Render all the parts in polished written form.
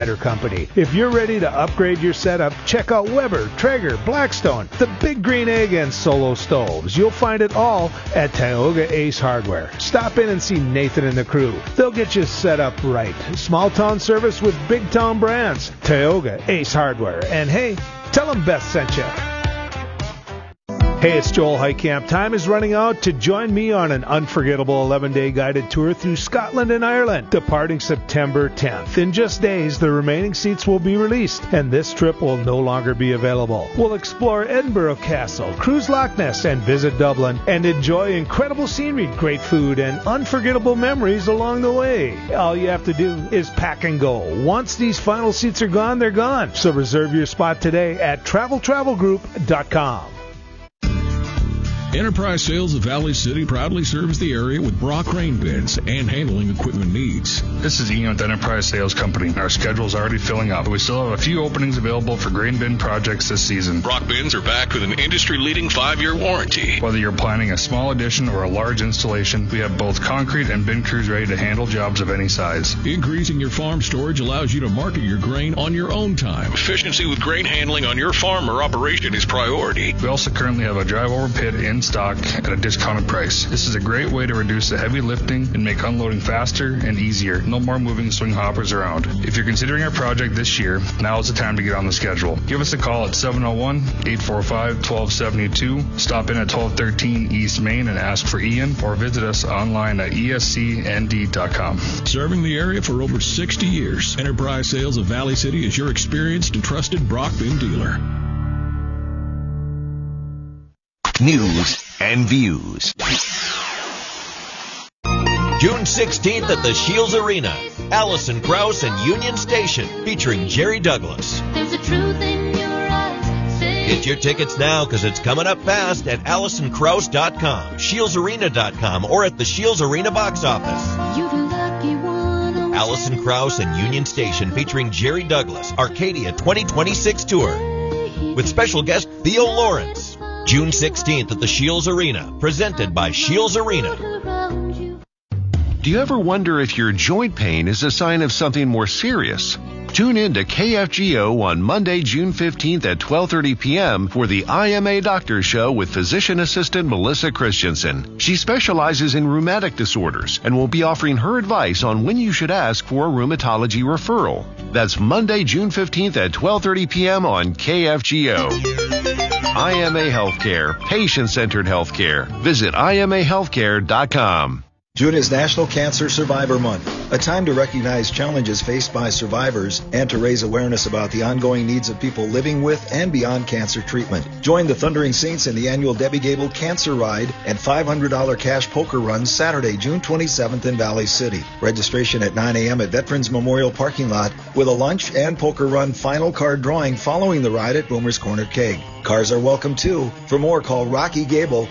Company. If you're ready to upgrade your setup, check out Weber, Traeger, Blackstone, the Big Green Egg, and Solo Stoves. You'll find it all at Tioga Ace Hardware. Stop in and see Nathan and the crew. They'll get you set up right. Small town service with big town brands. Tioga Ace Hardware. And hey, tell them Beth sent you. Hey, it's Joel Heitkamp. Time is running out to join me on an unforgettable 11-day guided tour through Scotland and Ireland, departing September 10th. In just days, the remaining seats will be released, and this trip will no longer be available. We'll explore Edinburgh Castle, cruise Loch Ness, and visit Dublin, and enjoy incredible scenery, great food, and unforgettable memories along the way. All you have to do is pack and go. Once these final seats are gone, they're gone. So reserve your spot today at travelgroup.com. Enterprise Sales of Valley City proudly serves the area with Brock grain bins and handling equipment needs. This is Ian with Enterprise Sales Company. Our schedule is already filling up, but we still have a few openings available for grain bin projects this season. Brock bins are backed with an industry-leading 5-year warranty. Whether you're planning a small addition or a large installation, we have both concrete and bin crews ready to handle jobs of any size. Increasing your farm storage allows you to market your grain on your own time. Efficiency with grain handling on your farm or operation is priority. We also currently have a drive-over pit in stock at a discounted price. This is a great way to reduce the heavy lifting and make unloading faster and easier. No more moving swing hoppers around. If you're considering a project this year, now is the time to get on the schedule. Give us a call at 701-845-1272. Stop in at 1213 East Main and ask for Ian, or visit us online at escnd.com. Serving the area for over 60 years, Enterprise Sales of Valley City is your experienced and trusted Brock bin dealer. News and views. June 16th at the Shields Arena, Alison Krauss and Union Station, featuring Jerry Douglas. There's a truth in your eyes. Get your tickets now, because it's coming up fast at AlisonKrauss.com, ShieldsArena.com, or at the Shields Arena box office. You're the lucky one. Alison Krauss and Union Station, featuring Jerry Douglas, Arcadia 2026 tour, with special guest Theo Lawrence. June 16th at the Shields Arena, presented by Shields Arena. Do you ever wonder if your joint pain is a sign of something more serious? Tune in to KFGO on Monday, June 15th at 12:30 p.m. for the IMA Doctor Show with physician assistant Melissa Christensen. She specializes in rheumatic disorders and will be offering her advice on when you should ask for a rheumatology referral. That's Monday, June 15th at 12:30 p.m. on KFGO. IMA Healthcare, patient-centered healthcare. Visit IMAhealthcare.com. June is National Cancer Survivor Month, a time to recognize challenges faced by survivors and to raise awareness about the ongoing needs of people living with and beyond cancer treatment. Join the Thundering Saints in the annual Debbie Gable Cancer Ride and $500 cash poker run Saturday, June 27th in Valley City. Registration at 9 a.m. at Veterans Memorial Parking Lot with a lunch and poker run final card drawing following the ride at Boomer's Corner Keg. Cars are welcome too. For more, call Rocky Gable,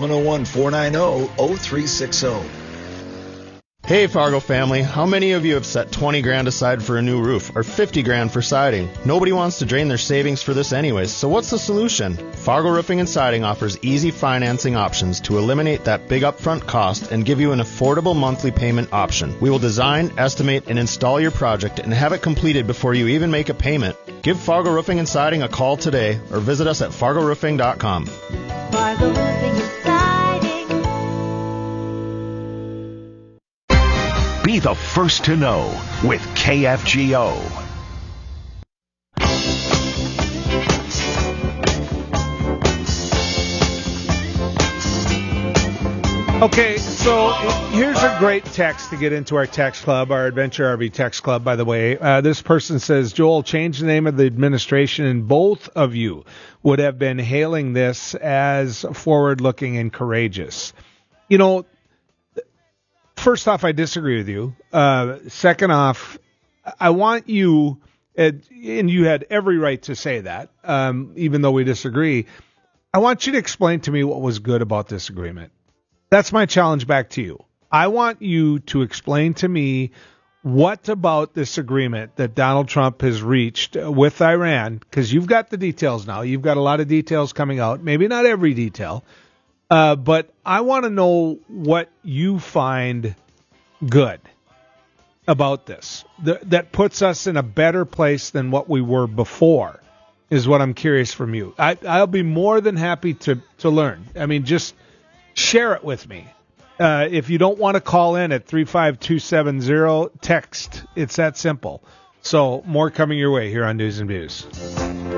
701-490-0360. Hey Fargo family, how many of you have set 20 grand aside for a new roof or 50 grand for siding? Nobody wants to drain their savings for this anyways, so what's the solution? Fargo Roofing and Siding offers easy financing options to eliminate that big upfront cost and give you an affordable monthly payment option. We will design, estimate, and install your project and have it completed before you even make a payment. Give Fargo Roofing and Siding a call today or visit us at fargoroofing.com. Fargo Roofing and Siding. Be the first to know with KFGO. Okay, so here's a great text to get into our text club, our Adventure RV text club, by the way. This person says, Joel, change the name of the administration, and both of you would have been hailing this as forward-looking and courageous. You know, first off, I disagree with you. Second off, I want you, and you had every right to say that, even though we disagree, I want you to explain to me what was good about this agreement. That's my challenge back to you. I want you to explain to me what about this agreement that Donald Trump has reached with Iran, because you've got the details now. You've got a lot of details coming out, maybe not every detail. But I want to know what you find good. about this that puts us in a better place than what we were before is what I'm curious from you. I'll be more than happy to learn. I mean, just share it with me. If you don't want to call in at 35270, text. It's that simple. So more coming your way here on News and Views.